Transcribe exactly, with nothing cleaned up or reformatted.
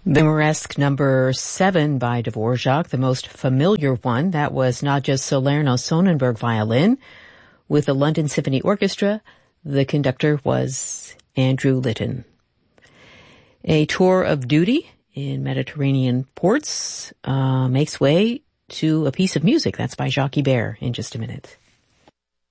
The Moresque number seven by Dvorak, the most familiar one, that was Nadja Salerno-Sonnenberg violin. With the London Symphony Orchestra, the conductor was Andrew Litton. A tour of duty in Mediterranean ports uh, makes way to a piece of music. That's by Jacques Ibert in just a minute.